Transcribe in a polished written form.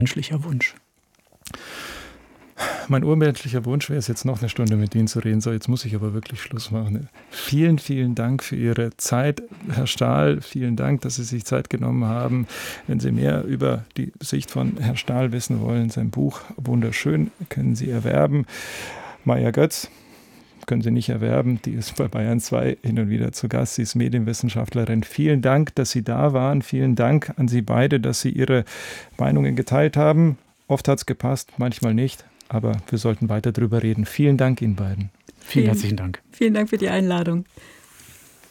menschlicher Wunsch? Mein urmenschlicher Wunsch wäre es jetzt noch eine Stunde mit Ihnen zu reden. So, jetzt muss ich aber wirklich Schluss machen. Vielen, vielen Dank für Ihre Zeit, Herr Stahl. Vielen Dank, dass Sie sich Zeit genommen haben. Wenn Sie mehr über die Sicht von Herrn Stahl wissen wollen, sein Buch wunderschön, können Sie erwerben. Maja Götz können Sie nicht erwerben. Die ist bei Bayern 2 hin und wieder zu Gast. Sie ist Medienwissenschaftlerin. Vielen Dank, dass Sie da waren. Vielen Dank an Sie beide, dass Sie Ihre Meinungen geteilt haben. Oft hat es gepasst, manchmal nicht. Aber wir sollten weiter drüber reden. Vielen Dank Ihnen beiden. Vielen herzlichen Dank. Vielen Dank für die Einladung.